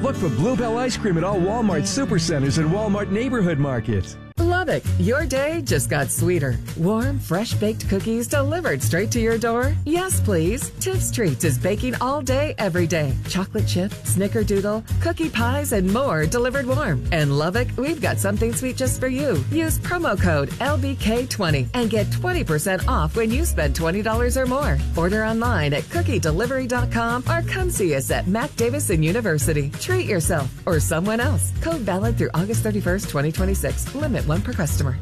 Look for Bluebell ice cream at all Walmart supercenters and Walmart neighborhood markets. Lubbock, your day just got sweeter. Warm, fresh-baked cookies delivered straight to your door? Yes, please. Tiff's Treats is baking all day, every day. Chocolate chip, snickerdoodle, cookie pies, and more delivered warm. And Lubbock, we've got something sweet just for you. Use promo code LBK20 and get 20% off when you spend $20 or more. Order online at cookiedelivery.com or come see us at Mac Davison University. Treat yourself or someone else. Code valid through August 31st, 2026. Limit 1 per customer.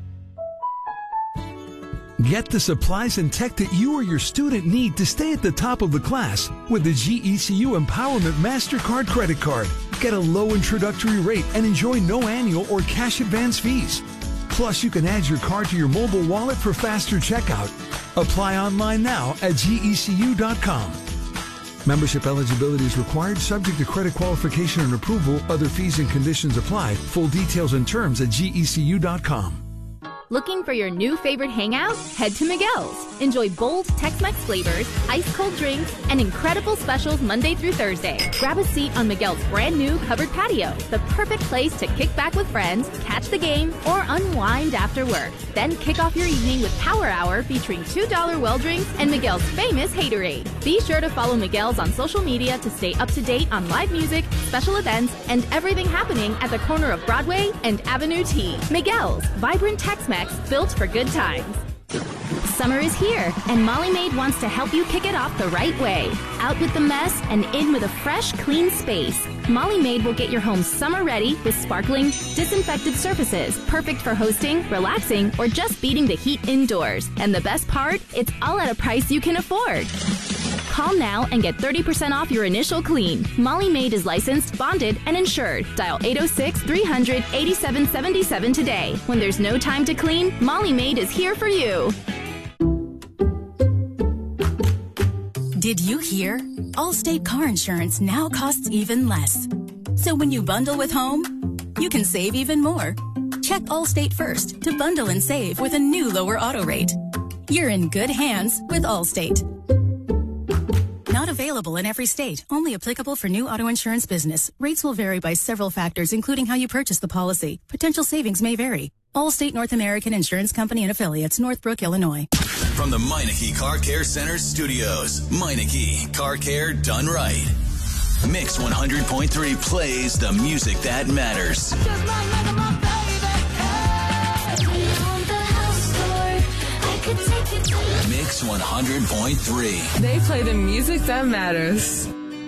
Get the supplies and tech that you or your student need to stay at the top of the class with the GECU Empowerment MasterCard credit card. Get a low introductory rate and enjoy no annual or cash advance fees. Plus, you can add your card to your mobile wallet for faster checkout. Apply online now at gecu.com. Membership eligibility is required, subject to credit qualification and approval. Other fees and conditions apply. Full details and terms at gecu.com. Looking for your new favorite hangout? Head to Miguel's. Enjoy bold Tex-Mex flavors, ice-cold drinks, and incredible specials Monday through Thursday. Grab a seat on Miguel's brand new covered patio, the perfect place to kick back with friends, catch the game, or unwind after work. Then kick off your evening with Power Hour featuring $2 well drinks and Miguel's famous Haterade. Be sure to follow Miguel's on social media to stay up to date on live music, special events, and everything happening at the corner of Broadway and Avenue T. Miguel's, vibrant Tex-Mex built for good times. Summer is here, and Molly Maid wants to help you kick it off the right way. Out with the mess and in with a fresh, clean space. Molly Maid will get your home summer ready with sparkling, disinfected surfaces, perfect for hosting, relaxing, or just beating the heat indoors. And the best part, it's all at a price you can afford. Call now and get 30% off your initial clean. Molly Maid is licensed, bonded, and insured. Dial 806-300-8777 today. When there's no time to clean, Molly Maid is here for you. Did you hear? Allstate car insurance now costs even less. So when you bundle with home, you can save even more. Check Allstate first to bundle and save with a new lower auto rate. You're in good hands with Allstate. Not available in every state. Only applicable for new auto insurance business. Rates will vary by several factors, including how you purchase the policy. Potential savings may vary. Allstate North American Insurance Company and Affiliates, Northbrook, Illinois. From the Meineke Car Care Center studios, Meineke Car Care done right. Mix 100.3 plays the music that matters. Mix 100.3. They play the music that matters.